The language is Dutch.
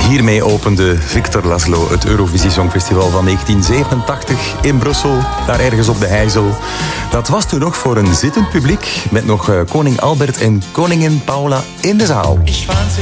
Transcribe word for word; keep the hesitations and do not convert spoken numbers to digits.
Hiermee opende Victor Laszlo het Eurovisie Songfestival van negentien zevenentachtig in Brussel, daar ergens op de Heijzel. Dat was toen nog voor een zittend publiek met nog koning Albert en koningin Paula in de zaal.